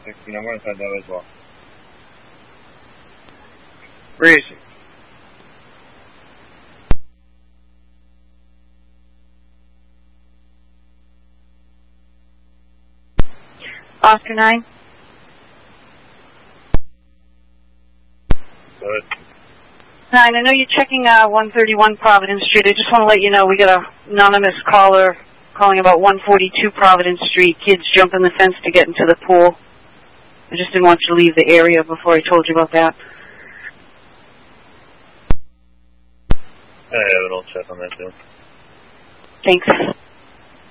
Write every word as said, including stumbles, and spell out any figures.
sixteen. I'm going to send that as well. Where is he? Oscar nine. Good. Nine, I know you're checking uh, one thirty-one Providence Street. I just want to let you know we got a anonymous caller calling about one forty-two Providence Street. Kids jumping the fence to get into the pool. I just didn't want you to leave the area before I told you about that. I have it. I'll check on that too. Thanks.